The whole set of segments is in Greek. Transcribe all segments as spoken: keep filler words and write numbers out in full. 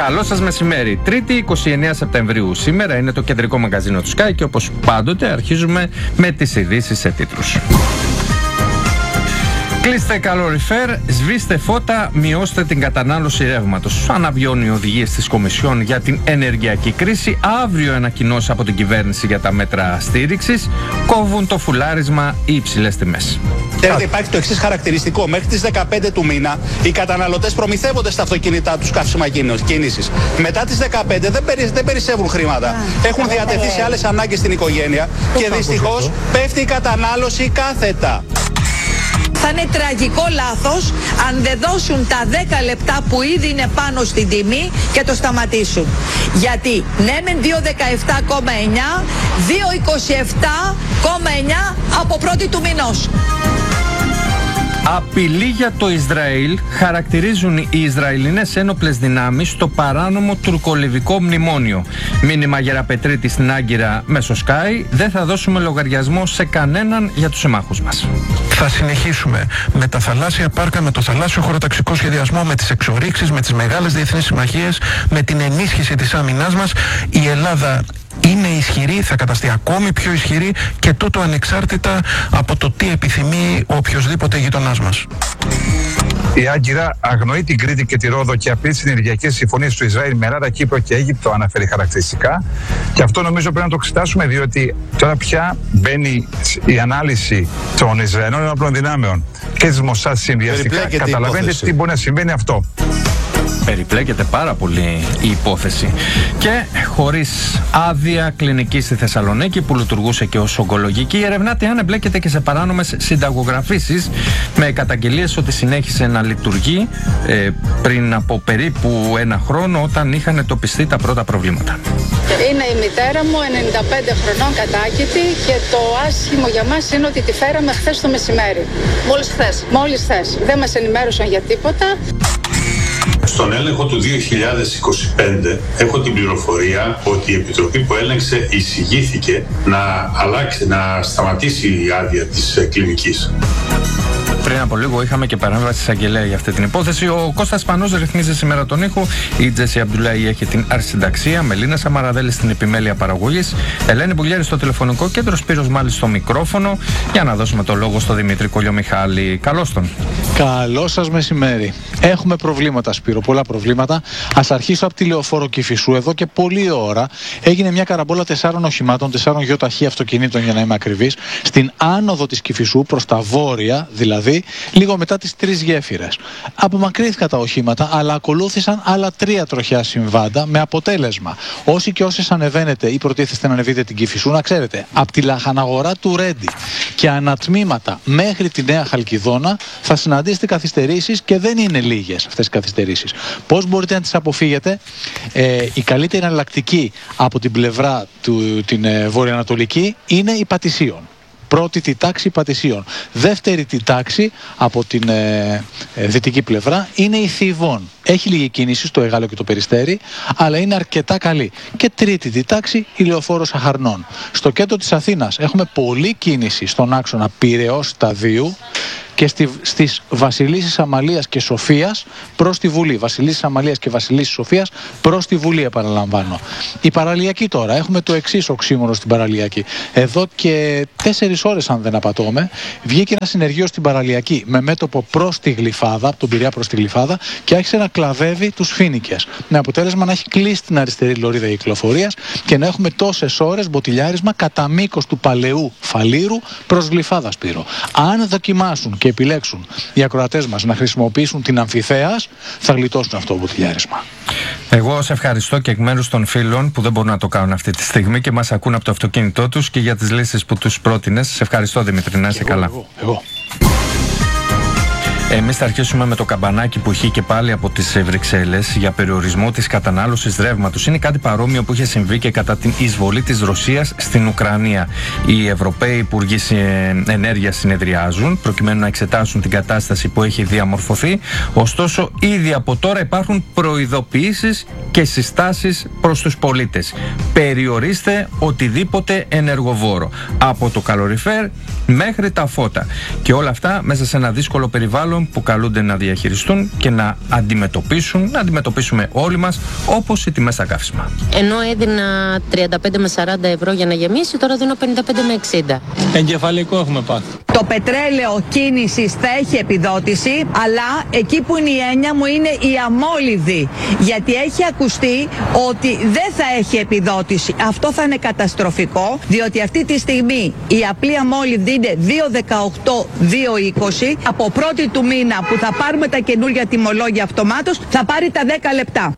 Καλό σας μεσημέρι. Τρίτη εικοστή ενάτη Σεπτεμβρίου. Σήμερα είναι το κεντρικό μαγκαζίνο του Sky και όπως πάντοτε αρχίζουμε με τις ειδήσεις σε τίτλους. Κλείστε καλοριφέρ, σβήστε φώτα, μειώστε την κατανάλωση ρεύματος. Αναβιώνουν οι οδηγίες της Κομισιόν για την ενεργειακή κρίση. Αύριο ανακοινώσεις από την κυβέρνηση για τα μέτρα στήριξης. Κόβουν το φουλάρισμα οι υψηλές τιμές. Ξέρετε, υπάρχει το εξής χαρακτηριστικό. Μέχρι τις δεκαπέντε του μήνα οι καταναλωτές προμηθεύονται στα αυτοκίνητά τους καύσιμα κίνησης. Μετά τις δεκαπέντε δεν, περι, δεν περισσεύουν χρήματα. Έχουν διατεθεί σε άλλες ανάγκες στην οικογένεια και δυστυχώς πέφτει η κατανάλωση κάθετα. Θα είναι τραγικό λάθος αν δεν δώσουν τα δέκα λεπτά που ήδη είναι πάνω στην τιμή και το σταματήσουν. Γιατί ναι μεν δύο δεκαεπτά κόμμα εννιά, δύο είκοσι επτά κόμμα εννιά από πρώτη του μηνός. Απειλή για το Ισραήλ χαρακτηρίζουν οι Ισραηλινές ένοπλες δυνάμεις το παράνομο τουρκολιβικό μνημόνιο. Μήνυμα Γεραπετρίτη στην Άγκυρα μέσω Sky. Δεν θα δώσουμε λογαριασμό σε κανέναν για τους συμμάχους μας. Θα συνεχίσουμε με τα θαλάσσια πάρκα, με το θαλάσσιο χωροταξικό σχεδιασμό, με τις εξορίξεις, με τις μεγάλες διεθνείς συμμαχίες, με την ενίσχυση της άμυνάς μας. Η Ελλάδα είναι ισχυρή, θα καταστεί ακόμη πιο ισχυρή και τούτο ανεξάρτητα από το τι επιθυμεί ο οποιοσδήποτε γειτονάς μας. Η Άγκυρα αγνοεί την Κρήτη και τη Ρόδο και απειλεί τις ενεργειακές συμφωνίες του Ισραήλ με Ελλάδα, Κύπρο και Αίγυπτο, αναφέρει χαρακτηριστικά. Και αυτό νομίζω πρέπει να το εξετάσουμε, διότι τώρα πια μπαίνει η ανάλυση των Ισραηλινών ενόπλων δυνάμεων και της Μοσάτ συνδυαστικά. Καταλαβαίνετε τι μπορεί να συμβαίνει αυτό. Περιπλέκεται πάρα πολύ η υπόθεση. Και χωρίς άδεια κλινική στη Θεσσαλονίκη που λειτουργούσε και ως ογκολογική, ερευνάται αν εμπλέκεται και σε παράνομες συνταγογραφήσεις, με καταγγελίες ότι συνέχισε να λειτουργεί ε, πριν από περίπου ένα χρόνο, όταν είχαν εντοπιστεί τα πρώτα προβλήματα. Είναι η μητέρα μου, ενενήντα πέντε χρονών, κατάκητη, και το άσχημο για μας είναι ότι τη φέραμε χθες το μεσημέρι. Μόλις χθες. Μόλις χθες. Δεν μας ενημέρωσαν για τίποτα. Στον έλεγχο του δύο χιλιάδες είκοσι πέντε έχω την πληροφορία ότι η Επιτροπή που έλεγξε εισηγήθηκε να αλλάξει, να σταματήσει η άδεια της κλινικής. Πριν από λίγο είχαμε και παρέμβαση εισαγγελέα για αυτή την υπόθεση. Ο Κώστας Πανός ρυθμίζει σήμερα τον ήχο. Η Τζέσι Αμπτουλάη έχει την αρχισυνταξία. Μελίνα Σαμαραδέλη στην επιμέλεια παραγωγής. Ελένη Μπουλιέρη στο τηλεφωνικό κέντρο. Σπύρος Μάλης στο μικρόφωνο. Για να δώσουμε το λόγο στο Δημήτρη Κολιομιχάλη. Καλώς τον. Καλό σας μεσημέρι. Έχουμε προβλήματα, Σπύρο, πολλά προβλήματα. Ας αρχίσω από τη Λεωφόρο Κηφισού. Εδώ και πολλή ώρα έγινε μια καραμπόλα τεσσάρων οχημάτων, τεσσάρων γιοταχή αυτοκινήτων για να είμαι ακριβής, στην άνοδο της Κηφισού προς τα βόρεια, δηλαδή λίγο μετά τις τρεις γέφυρες. Απομακρύνθηκαν τα οχήματα, αλλά ακολούθησαν άλλα τρία τροχιά συμβάντα, με αποτέλεσμα όσοι και όσες ανεβαίνετε ή προτίθεστε να ανεβείτε την Κηφισού, να ξέρετε, από τη λαχαναγορά του Ρέντι και ανατμήματα μέχρι τη Νέα Χαλκιδόνα θα συναντήσετε καθυστερήσεις, και δεν είναι λίγες αυτές οι καθυστερήσεις. Πώς μπορείτε να τις αποφύγετε? Ε, η καλύτερη εναλλακτική από την πλευρά του, την ε, βορειοανατολική, είναι η Πατησίων. Πρώτη τη τάξη Πατησίων. Δεύτερη τη τάξη από την ε, ε, δυτική πλευρά είναι η Θηβών. Έχει λίγη κίνηση στο Εγάλεο και το Περιστέρι, αλλά είναι αρκετά καλή. Και τρίτη τη τάξη η Λεωφόρος Αχαρνών. Στο κέντρο της Αθήνας έχουμε πολλή κίνηση στον άξονα Πειραιώς Σταδίου και στη, στις Βασιλίσσης Αμαλίας και Σοφίας προς τη Βουλή. Βασιλίσσης Αμαλίας και Βασιλίσσης Σοφίας προς τη Βουλή, επαναλαμβάνω. Η παραλιακή τώρα. Έχουμε το εξής οξύμορο στην παραλιακή. Εδώ και τέσσερις ώρες, αν δεν απατώμε, βγήκε ένα συνεργείο στην παραλιακή με μέτωπο προς τη Γλυφάδα, από τον Πειραιά προς τη Γλυφάδα, και άρχισε να κλαβεύει τους Φοίνικες. Με αποτέλεσμα να έχει κλείσει την αριστερή λωρίδα κυκλοφορίας και να έχουμε τόσες ώρες μποτιλιάρισμα κατά μήκος του παλαιού Φαλήρου προς Γλυφάδα, Σπύρο. Αν δοκιμάσουν και επιλέξουν οι ακροατές μας να χρησιμοποιήσουν την Αμφιθέας, θα γλιτώσουν αυτό το μποτιλιάρισμα. Εγώ σε ευχαριστώ και εκ μέρους των φίλων που δεν μπορούν να το κάνουν αυτή τη στιγμή και μας ακούν από το αυτοκίνητό τους, και για τις λύσεις που τους πρότεινες. Σε ευχαριστώ, Δημήτρη, να είσαι καλά. Εγώ, εγώ. Εμείς θα αρχίσουμε με το καμπανάκι που είχε και πάλι από τις Βρυξέλλες για περιορισμό της κατανάλωσης ρεύματος. Είναι κάτι παρόμοιο που είχε συμβεί και κατά την εισβολή της Ρωσίας στην Ουκρανία. Οι Ευρωπαίοι Υπουργοί Ενέργειας συνεδριάζουν προκειμένου να εξετάσουν την κατάσταση που έχει διαμορφωθεί. Ωστόσο, ήδη από τώρα υπάρχουν προειδοποιήσεις και συστάσεις προς τους πολίτες. Περιορίστε οτιδήποτε ενεργοβόρο, από το καλοριφέρ μέχρι τα φώτα. Και όλα αυτά μέσα σε ένα δύσκολο περιβάλλον περιβάλλον που καλούνται να διαχειριστούν και να αντιμετωπίσουν, να αντιμετωπίσουμε όλοι μας, όπως οι τιμές στα καύσιμα. Ενώ έδινα τριάντα πέντε με σαράντα ευρώ για να γεμίσει, τώρα δίνω πενήντα πέντε με εξήντα. Εγκεφαλικό έχουμε πάθει. Το πετρέλαιο κίνησης θα έχει επιδότηση, αλλά εκεί που είναι η έννοια μου είναι η αμόλυβδη. Γιατί έχει ακουστεί ότι δεν θα έχει επιδότηση. Αυτό θα είναι καταστροφικό, διότι αυτή τη στιγμή η απλή αμόλυβδη είναι δύο δεκαοκτώ δύο είκοσι. Από πρώτη του μήνα που θα πάρουμε τα καινούργια τιμολόγια αυτομάτως, θα πάρει τα δέκα λεπτά.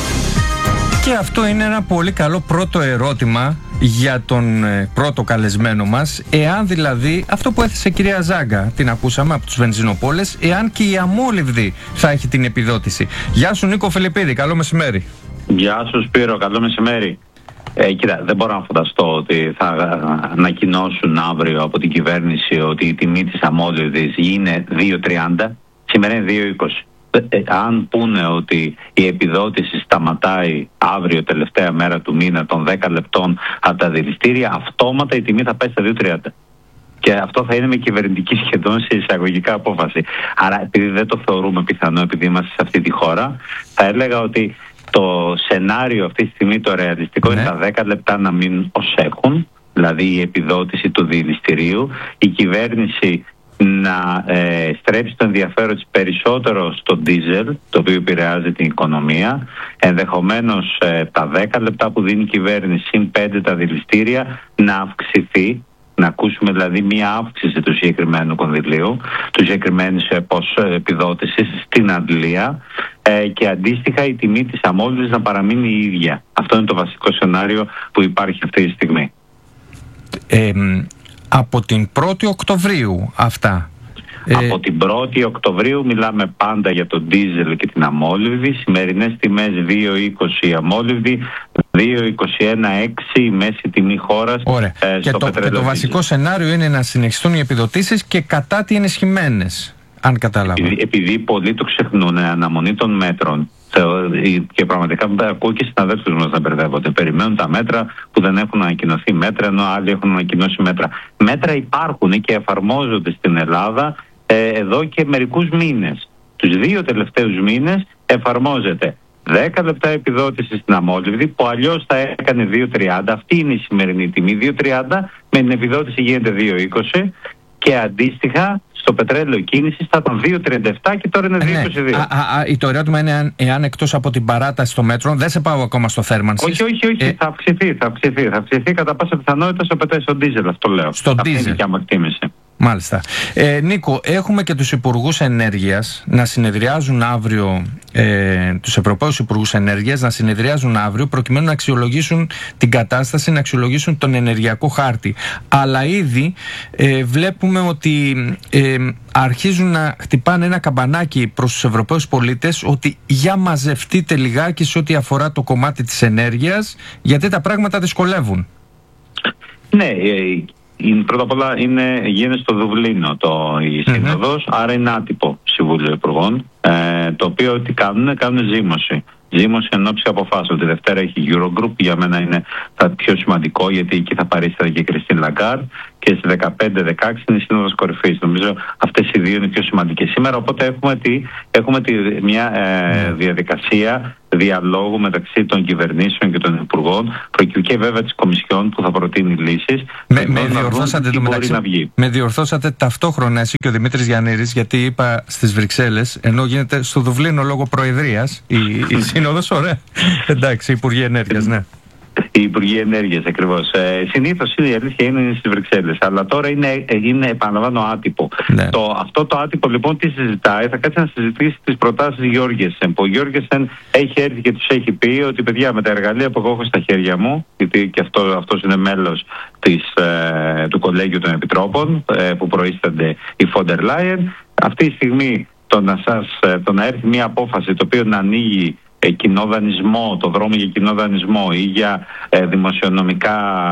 Και αυτό είναι ένα πολύ καλό πρώτο ερώτημα για τον ε, πρώτο καλεσμένο μας, εάν δηλαδή αυτό που έθεσε η κυρία Ζάγκα, την ακούσαμε από τους βενζινοπόλες, εάν και η αμόλυβδη θα έχει την επιδότηση. Γεια σου Νίκο Φιλιππίδη, καλό μεσημέρι. Γεια σου Σπύρο, καλό μεσημέρι. Ε, κοίτα, δεν μπορώ να φανταστώ ότι θα ανακοινώσουν αύριο από την κυβέρνηση ότι η τιμή της αμόλυβδης είναι δύο τριάντα, σήμερα είναι δύο είκοσι. Ε, αν πούνε ότι η επιδότηση σταματάει αύριο, τελευταία μέρα του μήνα, των δέκα λεπτών από τα δηληστήρια, αυτόματα η τιμή θα πάει στα δύο τριάντα. Και αυτό θα είναι με κυβερνητική σχεδόν σε εισαγωγικά απόφαση. Άρα, επειδή δεν το θεωρούμε πιθανό, επειδή είμαστε σε αυτή τη χώρα, θα έλεγα ότι το σενάριο αυτή τη στιγμή, το ρεαλιστικό, ναι, είναι τα δέκα λεπτά να μείνουν ως έχουν, δηλαδή η επιδότηση του δηληστηρίου, η κυβέρνηση να ε, στρέψει το ενδιαφέρον της περισσότερο στο ντίζελ, το οποίο επηρεάζει την οικονομία, ενδεχομένως ε, τα δέκα λεπτά που δίνει η κυβέρνηση συν πέντε τα δηληστήρια να αυξηθεί, να ακούσουμε δηλαδή μία αύξηση του συγκεκριμένου κονδυλίου, του συγκεκριμένου επιδότησης στην αντλία, ε, και αντίστοιχα η τιμή της αμόλυβδης να παραμείνει η ίδια. Αυτό είναι το βασικό σενάριο που υπάρχει αυτή τη στιγμή. Ε, από την πρώτη Οκτωβρίου αυτά. Από την πρώτη Οκτωβρίου μιλάμε πάντα για τον ντίζελ και την αμόλυβδη. Σημερινές τιμές δύο είκοσι η αμόλυβδη, δύο είκοσι ένα έξι η μέση τιμή χώρας. Ωραία. Ε, και, το, και το βασικό σενάριο είναι να συνεχιστούν οι επιδοτήσεις και κατά τι ενισχυμένες, αν κατάλαβα. Επειδή, επειδή πολλοί το ξεχνούν, αναμονή των μέτρων. Και πραγματικά ακούω και συναδέλφους μας να μπερδεύονται. Περιμένουν τα μέτρα που δεν έχουν ανακοινωθεί μέτρα, ενώ άλλοι έχουν ανακοινώσει μέτρα. Μέτρα υπάρχουν και εφαρμόζονται στην Ελλάδα ε, εδώ και μερικούς μήνες. Τους δύο τελευταίους μήνες εφαρμόζεται δέκα λεπτά επιδότηση στην αμόλυβδη, που αλλιώς θα έκανε δύο τριάντα. Αυτή είναι η σημερινή τιμή, δύο τριάντα, με την επιδότηση γίνεται δύο είκοσι, και αντίστοιχα στο πετρέλαιο κίνησης θα ήταν δύο τριάντα επτά και τώρα είναι δύο είκοσι δύο. Ναι. Α, α, α, το ερώτημα είναι εάν, εάν εκτός από την παράταση των μέτρων, δεν σε πάω ακόμα στο θέρμανσης. Όχι, όχι, όχι. Ε... Θα αυξηθεί, θα αυξηθεί. Θα αυξηθεί κατά πάσα πιθανότητα στο πετρέλαιο, στο ντίζελ, αυτό λέω. Στο ντίζελ. Μάλιστα. Ε, Νίκο, έχουμε και τους Υπουργούς Ενέργειας να συνεδριάζουν αύριο, ε, τους Ευρωπαίους Υπουργούς Ενέργειας να συνεδριάζουν αύριο προκειμένου να αξιολογήσουν την κατάσταση, να αξιολογήσουν τον ενεργειακό χάρτη. Αλλά ήδη ε, βλέπουμε ότι ε, αρχίζουν να χτυπάνε ένα καμπανάκι προς τους Ευρωπαίους πολίτες ότι για μαζευτείτε λιγάκι σε ό,τι αφορά το κομμάτι της ενέργειας, γιατί τα πράγματα δυσκολεύουν. Ναι, ε, Είναι, πρώτα απ' όλα είναι, γίνεται στο Δουβλίνο το, η σύνοδος, mm-hmm. άρα είναι άτυπο Συμβούλιο Υπουργών, ε, το οποίο τι κάνουν, κάνουν ζήμωση. Ζήμωση εν ώψη αποφάσεων. Τη Δευτέρα έχει Eurogroup, για μένα είναι το πιο σημαντικό, γιατί εκεί θα παρίσταται και η Κριστίν Λαγκάρντ, και στις δεκαπέντε δεκαέξι είναι η Σύνοδος Κορυφής. Νομίζω αυτές οι δύο είναι πιο σημαντικές σήμερα, οπότε έχουμε, τη, έχουμε τη, μια ε, διαδικασία διαλόγου μεταξύ των κυβερνήσεων και των υπουργών, προκειμένου και βέβαια της Κομισιόν που θα προτείνει λύσεις. Με, με, διορθώσατε, το μεταξύ, με διορθώσατε ταυτόχρονα εσύ και ο Δημήτρης Γιαννήρης, γιατί είπα στις Βρυξέλλες, ενώ γίνεται στο Δουβλίνο λόγω προεδρίας η, η Σύνοδος, ωραία. Εντάξει, Υπουργοί Ενέργειας, ναι. Η Υπουργοί Ενέργειας ακριβώς. Ε, συνήθως η αλήθεια είναι στις Βρυξέλλες, αλλά τώρα είναι, είναι επαναλαμβάνω, άτυπο. Ναι. Το, αυτό το άτυπο λοιπόν τι συζητάει, θα κάτσει να συζητήσει τις προτάσεις Γιώργεσεν. Που ο Γιώργεσεν έχει έρθει και τους έχει πει ότι παιδιά, με τα εργαλεία που εγώ έχω στα χέρια μου, γιατί και αυτό, αυτός είναι μέλος της, ε, του Κολέγιου των Επιτρόπων ε, που προείστανται η Φόντερ Λάιεν, αυτή τη στιγμή το να, σας, το να έρθει μια απόφαση το οποίο να ανοίγει κοινό δανεισμό, το δρόμο για κοινό δανεισμό ή για ε, δημοσιονομικά,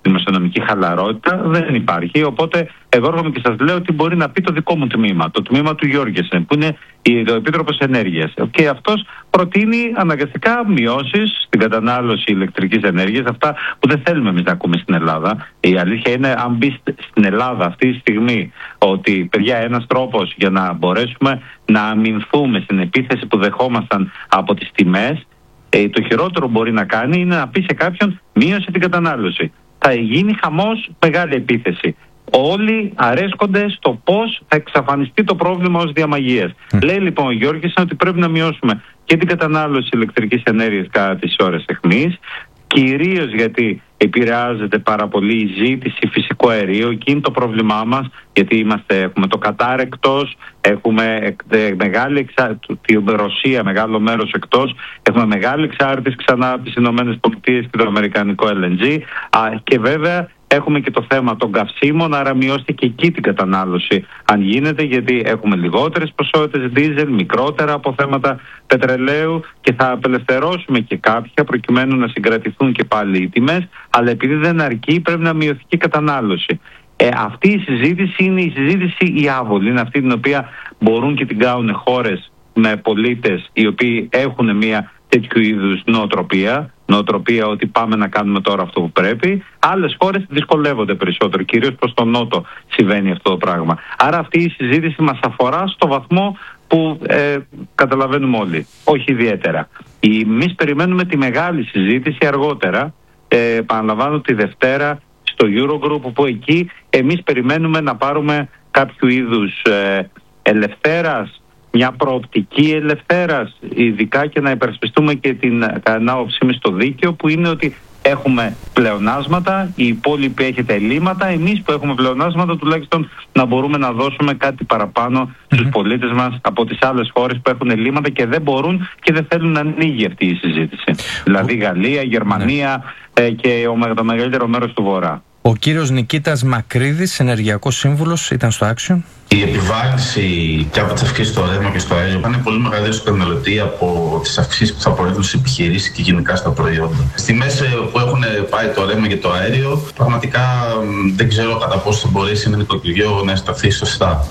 δημοσιονομική χαλαρότητα δεν υπάρχει. Οπότε εγώ έρχομαι και σας λέω τι μπορεί να πει το δικό μου τμήμα, το τμήμα του Γιώργεσεν, που είναι ο Επίτροπος Ενέργειας. Και αυτός προτείνει αναγκαστικά μειώσεις στην κατανάλωση ηλεκτρικής ενέργειας, αυτά που δεν θέλουμε εμείς να ακούμε στην Ελλάδα. Η αλήθεια είναι, αν μπει στην Ελλάδα αυτή τη στιγμή, ότι παιδιά, ένας τρόπος για να μπορέσουμε να αμυνθούμε στην επίθεση που δεχόμασταν από τις τιμές, ε, το χειρότερο που μπορεί να κάνει είναι να πει σε κάποιον μείωσε την κατανάλωση. Θα γίνει χαμός, μεγάλη επίθεση. Όλοι αρέσκονται στο πώς θα εξαφανιστεί το πρόβλημα ως διαμαγείας. Mm. Λέει λοιπόν ο Γιώργης ότι πρέπει να μειώσουμε και την κατανάλωση ηλεκτρικής ενέργειας κατά τις ώρες αιχμής, κυρίως γιατί επηρεάζεται πάρα πολύ η ζήτηση φυσικού αερίου και είναι το πρόβλημά μας, γιατί είμαστε, έχουμε το Κατάρ εκτός, έχουμε μεγάλη εξάρτηση, τη Ρωσία μεγάλο μέρος εκτός, έχουμε μεγάλη εξάρτηση ξανά από τις Ηνωμένες Πολιτείες και το αμερικανικό ελ εν τζι, α, και βέβαια έχουμε και το θέμα των καυσίμων, άρα μειώστε και εκεί την κατανάλωση αν γίνεται, γιατί έχουμε λιγότερες ποσότητες δίζελ, μικρότερα από θέματα πετρελαίου και θα απελευθερώσουμε και κάποια προκειμένου να συγκρατηθούν και πάλι οι τιμές, αλλά επειδή δεν αρκεί πρέπει να μειωθεί και η κατανάλωση. Ε, αυτή η συζήτηση είναι η συζήτηση η άβολη, είναι αυτή την οποία μπορούν και την κάνουν χώρες με πολίτες οι οποίοι έχουν μια τέτοιου είδους νοοτροπία, νοοτροπία ότι πάμε να κάνουμε τώρα αυτό που πρέπει. Άλλες χώρες δυσκολεύονται περισσότερο, κυρίως προς τον Νότο συμβαίνει αυτό το πράγμα. Άρα αυτή η συζήτηση μας αφορά στο βαθμό που ε, καταλαβαίνουμε όλοι, όχι ιδιαίτερα. Εμείς περιμένουμε τη μεγάλη συζήτηση αργότερα, ε, επαναλαμβάνω τη Δευτέρα στο Eurogroup, που εκεί εμείς περιμένουμε να πάρουμε κάποιο είδους ε, ελευθέρας, μια προοπτική ελευθέρας, ειδικά και να υπερασπιστούμε και την ανάποψή μας στο δίκαιο, που είναι ότι έχουμε πλεονάσματα, οι υπόλοιποι έχετε ελλείμματα, εμείς που έχουμε πλεονάσματα τουλάχιστον να μπορούμε να δώσουμε κάτι παραπάνω στους mm-hmm. πολίτες μας από τις άλλες χώρες που έχουν ελλείμματα και δεν μπορούν και δεν θέλουν να ανοίγει αυτή η συζήτηση. Δηλαδή Γαλλία, Γερμανία mm-hmm. ε, και ο, το μεγαλύτερο μέρος του Βορρά. Ο κύριος Νικήτας Μακρύδης, ενεργειακός σύμβουλος, ήταν στο Action. Η επιβάρυνση και από τις αυξήσεις στο ρεύμα και στο αέριο είναι πολύ μεγαλύτερη στο καταναλωτή από τις αυξήσεις που θα προέλθουν στις επιχειρήσεις και γενικά στα προϊόντα. Στη μέση που έχουν πάει το ρεύμα και το αέριο, πραγματικά δεν ξέρω κατά πόσο θα μπορέσει ένα νοικοκυριό να σταθεί σωστά.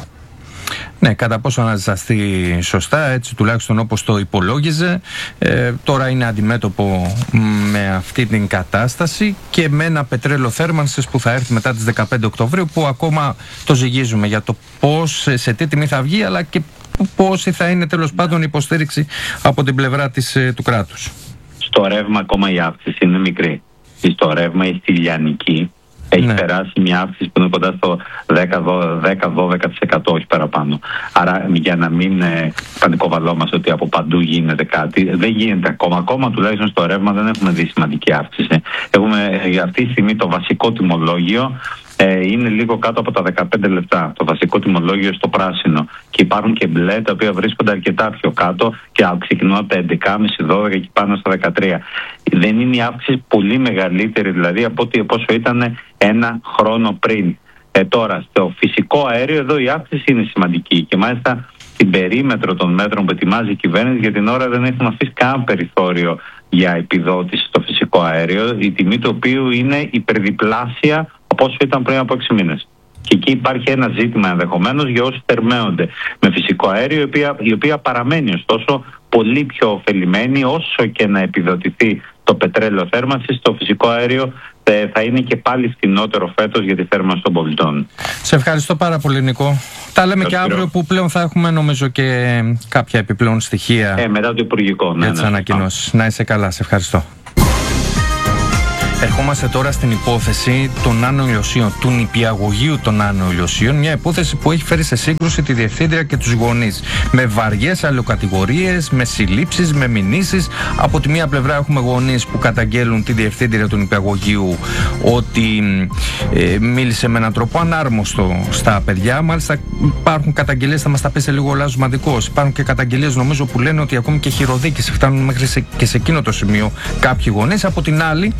Ναι, κατά πόσο να ζεσταθεί σωστά, έτσι τουλάχιστον όπως το υπολόγιζε. Ε, τώρα είναι αντιμέτωπο με αυτή την κατάσταση και με ένα πετρέλαιο θέρμανσης που θα έρθει μετά τις δεκαπέντε Οκτωβρίου, που ακόμα το ζυγίζουμε για το πώς, σε τι τιμή θα βγει, αλλά και πόση θα είναι τέλος πάντων η υποστήριξη από την πλευρά της, του κράτους. Στο ρεύμα ακόμα η αύξηση είναι μικρή. Στο ρεύμα η στη λιανική έχει ναι. περάσει μια αύξηση που είναι κοντά στο δέκα με δώδεκα τοις εκατό, όχι παραπάνω. Άρα για να μην ε, πανικοβαλόμαστε ότι από παντού γίνεται κάτι, δεν γίνεται ακόμα. Ακόμα τουλάχιστον στο ρεύμα δεν έχουμε δει σημαντική αύξηση. Έχουμε για αυτή τη στιγμή το βασικό τιμολόγιο ε, είναι λίγο κάτω από τα δεκαπέντε λεπτά. Το βασικό τιμολόγιο στο πράσινο. Και υπάρχουν και μπλε τα οποία βρίσκονται αρκετά πιο κάτω και ξεκινούν από τα έντεκα και μισό δώδεκα και πάνω στα δεκατρία. Δεν είναι η αύξηση πολύ μεγαλύτερη δηλαδή από ό,τι πόσο ήταν ένα χρόνο πριν. Ε, τώρα, στο φυσικό αέριο εδώ η αύξηση είναι σημαντική και μάλιστα στην περίμετρο των μέτρων που ετοιμάζει η κυβέρνηση για την ώρα δεν έχουν αφήσει καν περιθώριο για επιδότηση στο φυσικό αέριο, η τιμή του οποίου είναι υπερδιπλάσια από όσο ήταν πριν από έξι μήνες. Και εκεί υπάρχει ένα ζήτημα ενδεχομένως για όσοι θερμαίνονται με φυσικό αέριο, η οποία, η οποία παραμένει ωστόσο πολύ πιο ωφελημένη, όσο και να επιδοτηθεί το πετρέλαιο θέρμανσης, το φυσικό αέριο ε, θα είναι και πάλι φθηνότερο φέτος για τη θέρμανση των πολιτών. Σε ευχαριστώ πάρα πολύ, Νικό. Τα λέμε και αύριο που πλέον θα έχουμε νομίζω και κάποια επιπλέον στοιχεία ε, μετά το Υπουργικό. Για τις ναι, ανακοινώσεις. Να είσαι καλά, σε ευχαριστώ. Ερχόμαστε τώρα στην υπόθεση των Άνω Ηλιοσίων, του νηπιαγωγείου των Άνω Ηλιοσίων, μια υπόθεση που έχει φέρει σε σύγκρουση τη διευθύντρια και τους γονείς. Με βαριές αλλοκατηγορίες, με συλλήψεις, με μηνύσεις. Από τη μία πλευρά έχουμε γονείς που καταγγέλουν τη διευθύντρια του νηπιαγωγείου ότι ε, μίλησε με έναν τρόπο ανάρμοστο στα παιδιά. Μάλιστα υπάρχουν καταγγελίες, θα μας τα πει σε λίγο ο Λάζος Μαντικός. Υπάρχουν και καταγγελίες νομίζω που λένε ότι ακόμη και χειροδίκηση φτάνουν μέχρι σε, και σε εκείνο το σημείο κάποιοι γονείς. Από την άλλη,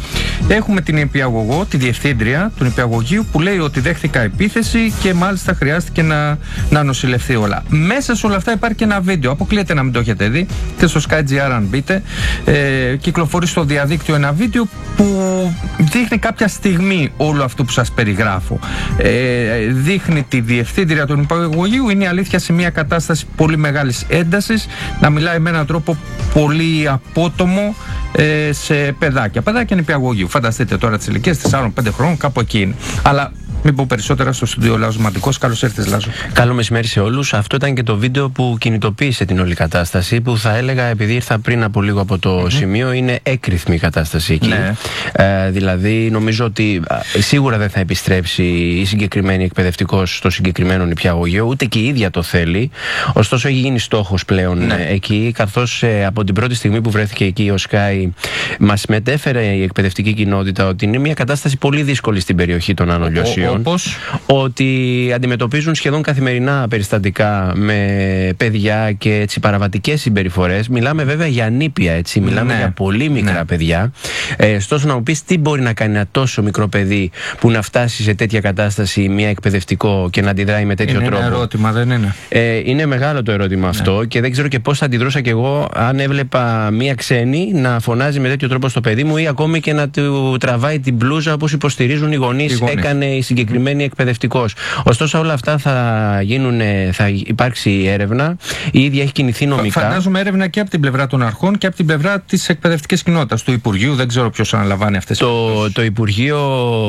Έχουμε την νηπιαγωγό, τη διευθύντρια του νηπιαγωγείου, που λέει ότι δέχθηκα επίθεση και μάλιστα χρειάστηκε να, να νοσηλευτεί όλα. Μέσα σε όλα αυτά υπάρχει και ένα βίντεο. Αποκλείεται να μην το έχετε δει. Και στο SkyGR, αν μπείτε, ε, κυκλοφορεί στο διαδίκτυο ένα βίντεο που δείχνει κάποια στιγμή όλο αυτό που σας περιγράφω. Ε, δείχνει τη διευθύντρια του νηπιαγωγείου, είναι η αλήθεια σε μια κατάσταση πολύ μεγάλης έντασης, να μιλάει με έναν τρόπο πολύ απότομο ε, σε παιδάκια. Παιδάκια νηπιαγωγείου. Φανταστείτε τώρα τις ηλικίες τεσσάρων πέντε χρόνων, κάπου εκεί είναι. Αλλά μην πω περισσότερα στο στούντιο Λάζο Μαντικός. Καλώς ήρθες, Λάζο. Καλό μεσημέρι σε όλους. Αυτό ήταν και το βίντεο που κινητοποίησε την όλη κατάσταση, που θα έλεγα, επειδή ήρθα πριν από λίγο από το mm-hmm. σημείο, είναι έκρηθμη η κατάσταση εκεί. Ναι. Ε, δηλαδή, νομίζω ότι ε, σίγουρα δεν θα επιστρέψει η συγκεκριμένη εκπαιδευτικός στο συγκεκριμένο νηπιαγωγείο, ούτε και η ίδια το θέλει. Ωστόσο, έχει γίνει στόχος πλέον ναι. ε, εκεί, καθώς ε, από την πρώτη στιγμή που βρέθηκε εκεί ο Sky, μας μετέφερε η εκπαιδευτική κοινότητα ότι είναι μια κατάσταση πολύ δύσκολη στην περιοχή των Άνω Λιωσίων. Όπως? Ότι αντιμετωπίζουν σχεδόν καθημερινά περιστατικά με παιδιά και έτσι παραβατικές συμπεριφορές. Μιλάμε βέβαια για νήπια, έτσι. Μιλάμε ναι. για πολύ μικρά ναι. παιδιά. Ε, ωστόσο, να μου πεις τι μπορεί να κάνει ένα τόσο μικρό παιδί που να φτάσει σε τέτοια κατάσταση, μια εκπαιδευτικό, και να αντιδράει με τέτοιο είναι τρόπο. Είναι ένα ερώτημα, δεν είναι? Ε, είναι μεγάλο το ερώτημα ναι. αυτό, και δεν ξέρω και πώς θα αντιδρούσα κι εγώ αν έβλεπα μια ξένη να φωνάζει με τέτοιο τρόπο στο παιδί μου, ή ακόμη και να του τραβάει την μπλούζα όπως υποστηρίζουν οι γονείς. Οι γονείς. Έκανε η συγκεκριμένη εκπαιδευτικός. Ωστόσο, όλα αυτά θα γίνουν, θα υπάρξει έρευνα. Η ίδια έχει κινηθεί νομικά. Φαντάζομαι έρευνα και από την πλευρά των αρχών και από την πλευρά της εκπαιδευτικής κοινότητας, του Υπουργείου. Δεν ξέρω ποιος αναλαμβάνει αυτές τις το, το Υπουργείο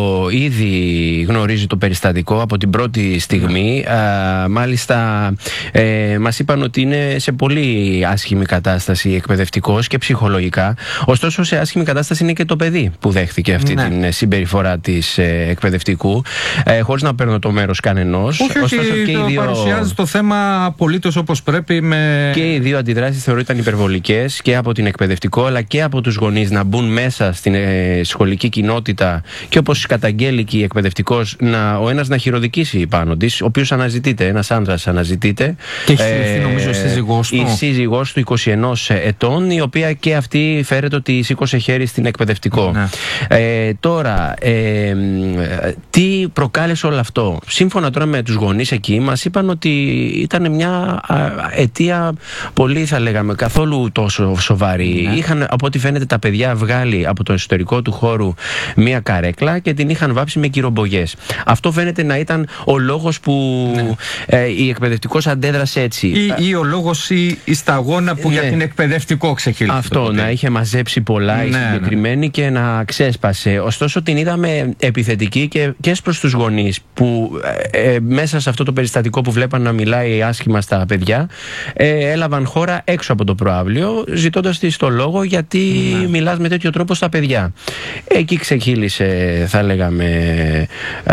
ήδη γνωρίζει το περιστατικό από την πρώτη στιγμή. Mm. Α, μάλιστα, ε, μας είπαν ότι είναι σε πολύ άσχημη κατάσταση εκπαιδευτικός και ψυχολογικά. Ωστόσο, σε άσχημη κατάσταση είναι και το παιδί που δέχθηκε αυτή ναι. την συμπεριφορά της ε, εκπαιδευτικού. Ε, χωρίς να παίρνω το μέρος κανενός. Όχι, όχι, ωστόσο, και το οι δύο... παρουσιάζει το θέμα απολύτως όπως πρέπει. Με... Και οι δύο αντιδράσεις θεωρώ ήταν υπερβολικές, και από την εκπαιδευτικό αλλά και από τους γονείς να μπουν μέσα στην ε, σχολική κοινότητα, και όπως καταγγέλει και η εκπαιδευτικός, να, ο ένας να χειροδικήσει πάνω της, ο οποίος αναζητείται, ένας άνδρας αναζητείται. Και έχει συλληφθεί ε, νομίζω η σύζυγός του. Η σύζυγός του είκοσι ενός ετών, η οποία και αυτή φέρεται ότι σήκωσε χέρι στην εκπαιδευτικό. Ναι. Ε, τώρα, ε, τι προκάλεσε όλο αυτό? Σύμφωνα τώρα με τους γονείς εκεί, μας είπαν ότι ήταν μια αιτία πολύ, θα λέγαμε, καθόλου τόσο σοβαρή. Ναι. Είχαν, από ό,τι φαίνεται, τα παιδιά βγάλει από το εσωτερικό του χώρου μια καρέκλα και την είχαν βάψει με κυρομπογιές. Αυτό φαίνεται να ήταν ο λόγος που ναι. ε, η εκπαιδευτικός αντέδρασε έτσι. Ή, ή ο λόγος η, η σταγόνα που ναι. για την εκπαιδευτικό ξεχύλισε. Αυτό, να είχε μαζέψει πολλά ναι, η συγκεκριμένη ναι. και να ξέσπασε. Ωστόσο, την είδαμε επιθετική και, και προς τους γονείς, που ε, ε, μέσα σε αυτό το περιστατικό που βλέπαν να μιλάει άσχημα στα παιδιά, ε, έλαβαν χώρα έξω από το προαύλιο, ζητώντας της το λόγο, γιατί ναι. μιλάς με τέτοιο τρόπο στα παιδιά. Εκεί ξεχύλισε, θα λέγαμε, ε,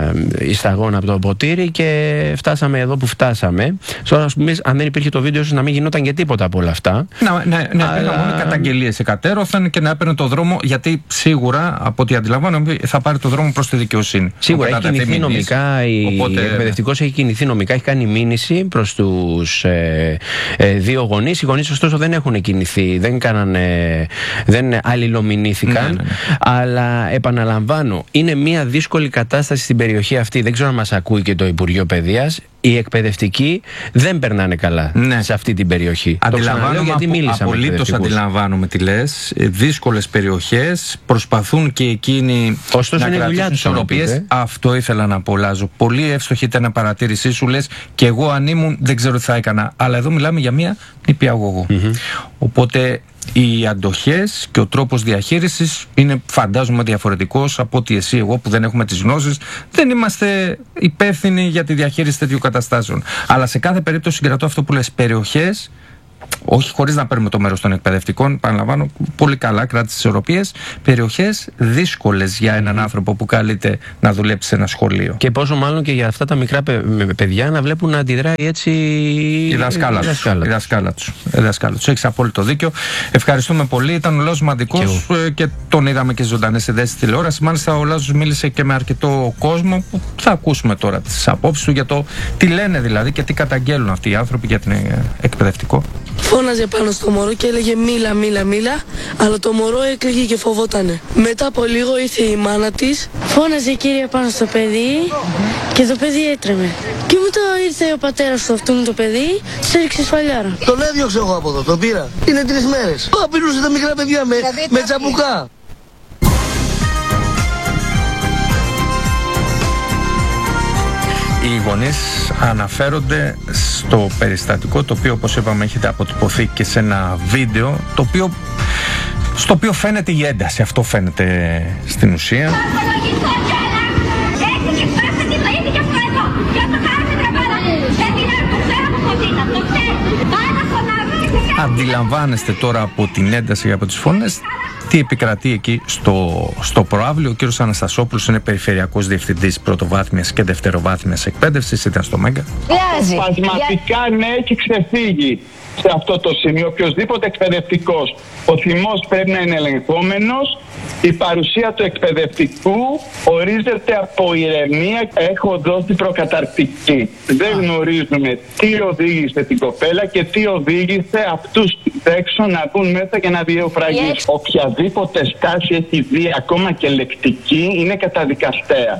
η σταγόνα από το ποτήρι, και φτάσαμε εδώ που φτάσαμε. Τώρα, ας πούμε, αν δεν υπήρχε το βίντεο, ίσως να μην γινόταν και τίποτα από όλα αυτά. Να, ναι, ναι, αλλά... μόνο καταγγελίες εκατέρωθαν και να έπαιρνε το δρόμο, γιατί σίγουρα, από ό,τι αντιλαμβάνομαι, θα πάρει το δρόμο προς τη δικαιοσύνη. Σίγουρα έχει κινηθεί νομικά, η Οπότε... εκπαιδευτικός έχει κινηθεί νομικά, έχει κάνει μήνυση προς τους ε, ε, δύο γονείς. Οι γονείς, ωστόσο, δεν έχουν κινηθεί, δεν, κάνανε, δεν αλληλομηνήθηκαν. Ναι, ναι, ναι. Αλλά επαναλαμβάνω, είναι μια δύσκολη κατάσταση στην περιοχή αυτή. Δεν ξέρω αν μας ακούει και το Υπουργείο Παιδείας. Οι εκπαιδευτικοί δεν περνάνε καλά ναι. σε αυτή την περιοχή. Αντιλαμβάνομαι, γιατί μίλησα απολύτως αντιλαμβάνομαι τι λες. Δύσκολες περιοχές, προσπαθούν και εκείνοι Ωστόσο να είναι κρατήσουν ισορροπίες. Ε? Αυτό ήθελα να πω, Λάζο. Πολύ εύστοχη ήταν η παρατήρησή σου. Λες, και εγώ αν ήμουν δεν ξέρω τι θα έκανα. Αλλά εδώ μιλάμε για μια νηπιαγωγό. Mm-hmm. Οπότε οι αντοχές και ο τρόπος διαχείρισης είναι, φαντάζομαι, διαφορετικός από ότι εσύ, εγώ που δεν έχουμε τις γνώσεις, δεν είμαστε υπεύθυνοι για τη διαχείριση τέτοιου καταστάσεων. Αλλά σε κάθε περίπτωση συγκρατώ αυτό που λες, περιοχές, όχι χωρίς να παίρνουμε το μέρος των εκπαιδευτικών, παραλαμβάνω, πολύ καλά, κράτησε τις ισορροπίες, περιοχές δύσκολες για έναν άνθρωπο που καλείται να δουλέψει σε ένα σχολείο. Και πόσο μάλλον και για αυτά τα μικρά παιδιά να βλέπουν να αντιδράει έτσι η δασκάλα τους. Η δασκάλα τους. Η δασκάλα τους. Έχεις απόλυτο δίκιο. Ευχαριστούμε πολύ. Ήταν ο Λάζος Μαντικός και, και τον είδαμε και ζωντανές ειδήσεις στη τηλεόραση. Μάλιστα, ο Λάζος μίλησε και με αρκετό κόσμο που θα ακούσουμε τώρα τις απόψεις του για το τι λένε δηλαδή και τι καταγγέλνουν αυτοί οι άνθρωποι για την εκπαιδευτικό. Φώναζε πάνω στο μωρό και έλεγε μίλα, μίλα, μίλα, αλλά το μωρό έκλαιγε και φοβότανε. Μετά από λίγο ήρθε η μάνα της, φώναζε η κυρία πάνω στο παιδί και το παιδί έτρεμε. Και μετά ήρθε ο πατέρας του αυτού το παιδί, σε έριξε σφαλιάρα. Τον έδιωξε εγώ από εδώ, τον πήρα. Είναι τρεις μέρες. Απειλούσε τα μικρά παιδιά με, με τσαμπουκά. Οι γονείς αναφέρονται στο περιστατικό, το οποίο, όπως είπαμε, έχετε αποτυπωθεί και σε ένα βίντεο, το οποίο, στο οποίο φαίνεται η ένταση. Αυτό φαίνεται στην ουσία. Αντιλαμβάνεστε τώρα από την ένταση, από τις φωνές, τι επικρατεί εκεί στο, στο προαύλιο. Ο κύριος Αναστασόπουλος είναι περιφερειακός διευθυντής πρωτοβάθμιας και δευτεροβάθμιας εκπαίδευσης, ήταν στο Μέγκα. Σπασματικά ναι, έχει ξεφύγει σε αυτό το σημείο οποιοσδήποτε εκπαιδευτικός. Ο θυμός πρέπει να είναι ελεγχόμενος. Η παρουσία του εκπαιδευτικού ορίζεται από ηρεμία. Έχω δώσει προκαταρκτική. Δεν γνωρίζουμε τι οδήγησε την κοπέλα και τι οδήγησε αυτούς έξω να μπουν μέσα και να διεοφραγίσουν. Yes. Οποιαδήποτε στάση έχει δει, ακόμα και λεκτική, είναι καταδικαστέα.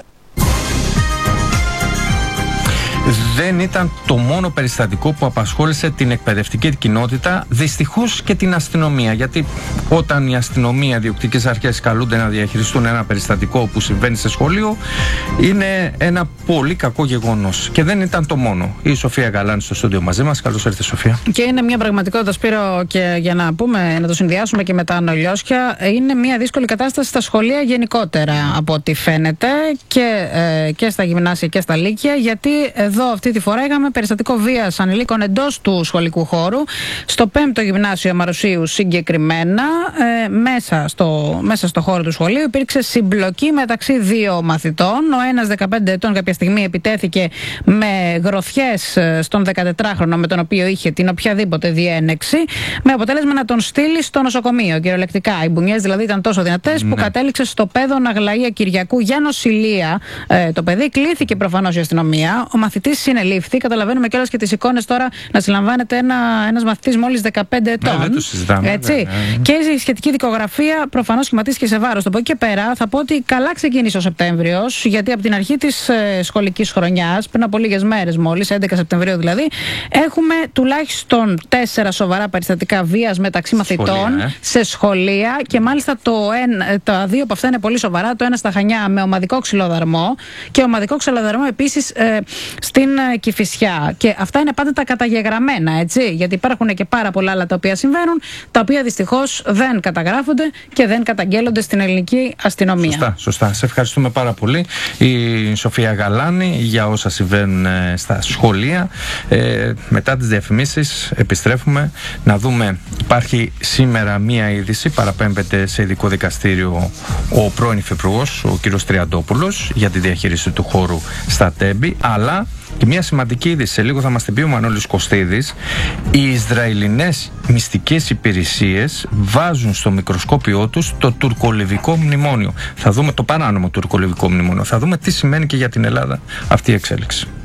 Δεν ήταν το μόνο περιστατικό που απασχόλησε την εκπαιδευτική κοινότητα, δυστυχώς και την αστυνομία. Γιατί όταν η αστυνομία, οι διοικητικές αρχές καλούνται να διαχειριστούν ένα περιστατικό που συμβαίνει σε σχολείο, είναι ένα πολύ κακό γεγονός. Και δεν ήταν το μόνο. Η Σοφία Γαλάνη στο στούντιο μαζί μας. Καλώς ήρθατε, Σοφία. Και είναι μια πραγματικότητα, Σπύρο, και για να πούμε, να το συνδυάσουμε και με τα ανολιώσια, είναι μια δύσκολη κατάσταση στα σχολεία γενικότερα, από ό,τι φαίνεται, και, ε, και στα γυμνάσια και στα λύκεια, γιατί εδώ αυτή τη φορά είχαμε περιστατικό βίας ανηλίκων εντός του σχολικού χώρου, στο πέμπτο γυμνάσιο Αμαρουσίου συγκεκριμένα. Ε, μέσα, στο, μέσα στο χώρο του σχολείου υπήρξε συμπλοκή μεταξύ δύο μαθητών. Ο ένας δεκαπέντε ετών κάποια στιγμή επιτέθηκε με γροθιές στον δεκατετράχρονο, με τον οποίο είχε την οποιαδήποτε διένεξη, με αποτέλεσμα να τον στείλει στο νοσοκομείο. Κυριολεκτικά, οι μπουνιές δηλαδή ήταν τόσο δυνατές, ναι, που κατέληξε στο Πέδωνα Αγλαία Κυριακού για νοσηλεία. Ε, το παιδί κλήθηκε προφανώς η αστυνομία. Ο μαθητής συνελήφθη. Καταλαβαίνουμε κιόλας και τις εικόνες τώρα να συλλαμβάνεται ένα, ένας μαθητής μόλις δεκαπέντε ετών. Ναι, δεν το συζητάμε. Έτσι. Ναι, ναι. Και η σχετική δικογραφία προφανώς σχηματίστηκε σε βάρος. Από εκεί και πέρα θα πω ότι καλά ξεκίνησε ο Σεπτέμβριος, γιατί από την αρχή της ε, σχολικής χρονιάς, πριν από λίγες μέρες μόλις, έντεκα Σεπτεμβρίου δηλαδή, έχουμε τουλάχιστον τέσσερα σοβαρά περιστατικά βίας μεταξύ μαθητών σχολεία, ε. σε σχολεία, και μάλιστα το ένα, τα δύο από αυτά είναι πολύ σοβαρά. Το ένα στα Χανιά με ομαδικό ξυλοδαρμό και ομαδικό ξυλοδαρμό επίσης ε, στην Κηφισιά. Και αυτά είναι πάντα τα καταγεγραμμένα, έτσι. Γιατί υπάρχουν και πάρα πολλά άλλα τα οποία συμβαίνουν, τα οποία δυστυχώς δεν καταγράφονται και δεν καταγγέλλονται στην ελληνική αστυνομία. Σωστά, σωστά. Σε ευχαριστούμε πάρα πολύ, η Σοφία Γαλάνη, για όσα συμβαίνουν στα σχολεία. Ε, μετά τις διαφημίσεις επιστρέφουμε να δούμε. Υπάρχει σήμερα μία είδηση, παραπέμπεται σε ειδικό δικαστήριο ο πρώην υφυπουργός, ο κ. Τριαντόπουλος, για τη διαχείριση του χώρου στα Τέμπη, αλλά και μια σημαντική είδηση, σε λίγο θα μας την πει ο Μανώλης Κωστίδης. Οι Ισραηλινές μυστικές υπηρεσίες βάζουν στο μικροσκόπιό τους το τουρκολιβικό μνημόνιο. Θα δούμε το παράνομο τουρκολιβικό μνημόνιο. Θα δούμε τι σημαίνει και για την Ελλάδα αυτή η εξέλιξη.